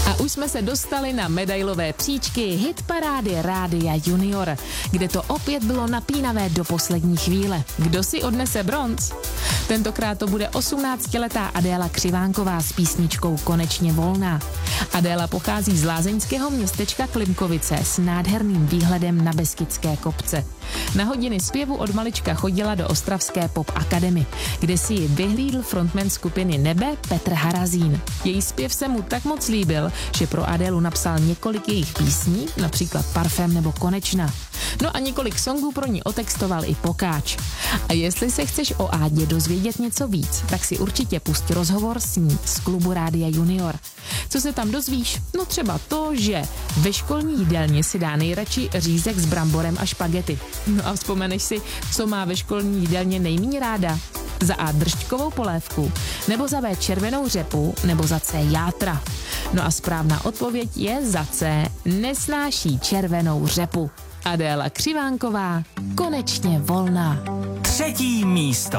A už jsme se dostali na medailové příčky hitparády Rádia Junior, kde to opět bylo napínavé do poslední chvíle. Kdo si odnese bronz? Tentokrát to bude 18letá Adéla Křivánková s písničkou Konečně volná. Adéla pochází z lázeňského městečka Klimkovice s nádherným výhledem na Beskydské kopce. Na hodiny zpěvu od malička chodila do Ostravské Pop Academy, kde si ji vyhlídl frontman skupiny Nebe Petr Harazín. Její zpěv se mu tak moc líbil, že pro Adélu napsal několik jejich písní, například Parfém nebo Konečná. No a několik songů pro ní otextoval i Pokáč. A jestli se chceš o Ádě dozvědět něco víc, tak si určitě pust rozhovor s ní z klubu Rádia Junior. Co se tam dozvíš? No třeba to, že ve školní jídelně si dá nejradši řízek s bramborem a špagety. No a vzpomeneš si, co má ve školní jídelně nejméně ráda? Za A držďkovou polévku, nebo za B červenou řepu, nebo za C játra. No a správná odpověď je za C, nesnáší červenou řepu. Adéla Křivánková, Konečně volná. 3. místo.